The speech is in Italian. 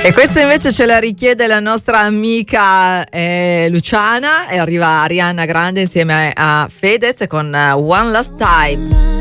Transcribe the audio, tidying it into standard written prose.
E questa invece ce la richiede la nostra amica Luciana, e arriva Ariana Grande insieme a Fedez con One Last Time.